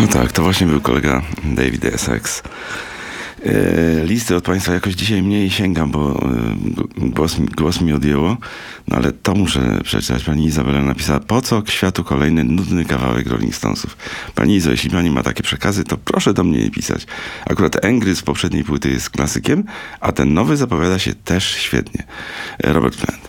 No tak, to właśnie był kolega David Essex. Listy od Państwa jakoś dzisiaj mniej sięgam, bo głos mi odjęło, no ale to muszę przeczytać. Pani Izabela napisała: po co światu kolejny nudny kawałek Rolling Stonesów? Pani Izo, jeśli pani ma takie przekazy, to proszę do mnie nie pisać. Akurat Engry z poprzedniej płyty jest klasykiem, a ten nowy zapowiada się też świetnie. Robert Plant.